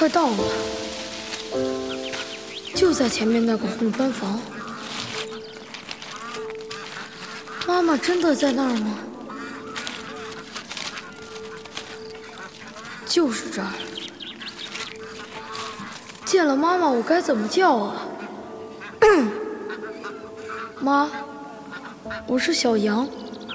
快到了，就在前面那个红砖房。妈妈真的在那儿吗？就是这儿。见了妈妈，我该怎么叫啊？妈，我是小羊。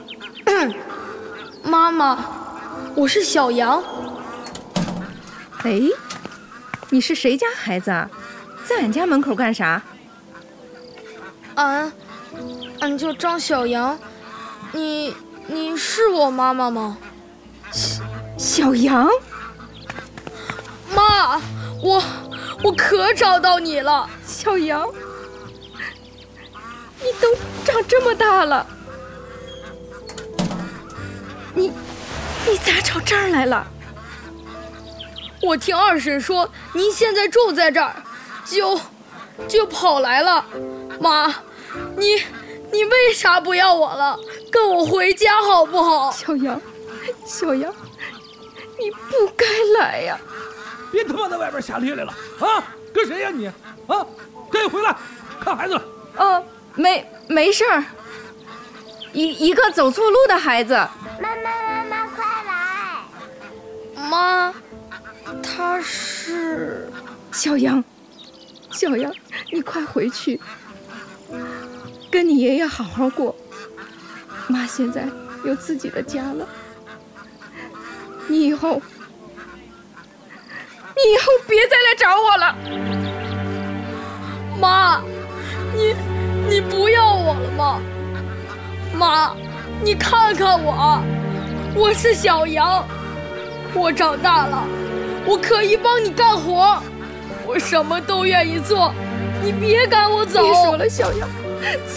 妈妈，我是小羊。 哎，你是谁家孩子啊？在俺家门口干啥？ 俺叫张小羊。你是我妈妈吗？ 小羊？ 妈，我可找到你了。 小羊，你都长这么大了，你咋找这儿来了？ 我听二婶说您现在住在这儿，就跑来了。妈，你为啥不要我了？跟我回家好不好？ 小羊，你不该来呀！ 别他妈在外边瞎咧咧了啊！跟谁呀你？啊，赶紧回来看孩子了。 没事儿，一个走错路的孩子。 妈，快来！ 妈，他是小羊，你快回去，跟你爷爷好好过。妈现在有自己的家了，你以后别再来找我了。 妈，你不要我了吗？妈，你看看我是小羊，我长大了，我可以帮你干活，我什么都愿意做，你别赶我走。 别说了，小羊。